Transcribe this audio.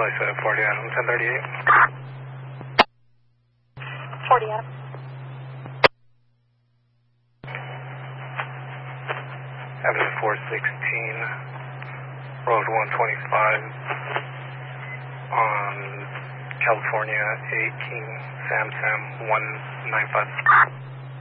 flight set up 40 Adam, 1038. 40 Adam. Avenue 416, Road 125, on California 18, Sam 195.